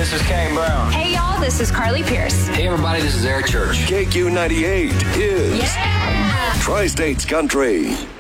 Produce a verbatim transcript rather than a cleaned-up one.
this is Kane Brown. Hey, y'all, this is Carly Pierce. Hey, everybody, this is Eric Church. K Q ninety-eight is Yeah! Tri-States Country.